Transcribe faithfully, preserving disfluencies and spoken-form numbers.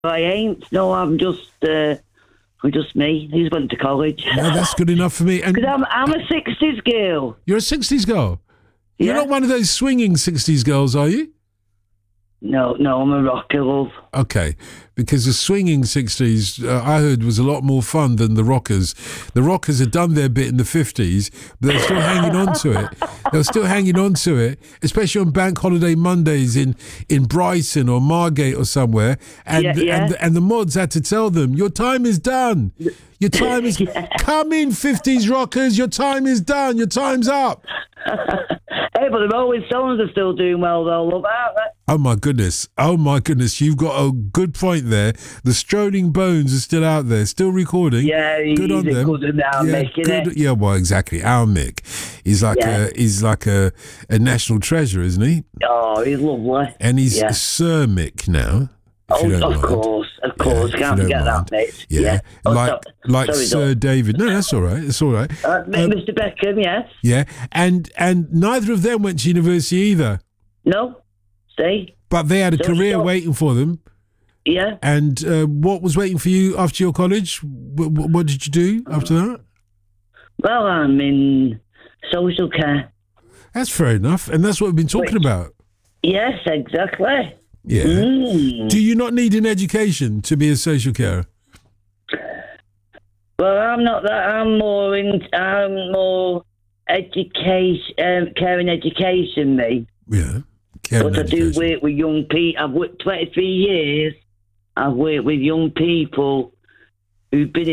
I ain't. No, I'm just, uh, I'm just me. He's went to college. No, that's good enough for me. And Because I'm, I'm a sixties girl. you're a sixties girl. You're Yeah. not one of those swinging sixties girls, are you? No, no, I'm a rocker, love. Okay, because the swinging sixties, uh, I heard, was a lot more fun than the rockers. The rockers had done their bit in the fifties, but they're still hanging on to it. They're still hanging on to it, especially on bank holiday Mondays in, in Brighton or Margate or somewhere. And, Yeah, yeah. and, and the mods had to tell them, your time is done. Your time is... Yeah. Come in, fifties rockers, your time is done. Your time's up. Hey, but the Rolling Stones are still doing well, though, love, aren't they? Oh my goodness. Oh my goodness. You've got a good point there. The Strolling Bones are still out there, still recording. Yeah, good he's on a them. good one now, yeah, Mick, good, innit? yeah, well, exactly. Our Mick. He's like Yeah. a he's like a, a national treasure, isn't he? Oh, he's lovely. And he's Yeah. Sir Mick now. if Oh, you don't of mind. course, of course. Yeah, if Can't you don't forget mind. that, mate. Yeah, Yeah. Oh, like so- like sorry, Sir Doc. David. No, that's all right. That's all right. Uh, Um, Mister Beckham, yes. Yeah, and and neither of them went to university either, No? See? but they had a So career stop. waiting for them. Yeah. And uh, what was waiting for you after your college? What, what did you do after that? Well, I'm in social care. That's fair enough, and that's what we've been talking Which- about. Yes, exactly. Yeah. Mm. Do you not need an education to be a social carer? Well, I'm not that. I'm more in. I'm more education, um, caring education, me. Yeah. Care But and I do education. work with young people. I've worked twenty-three years. I've worked with young people who've been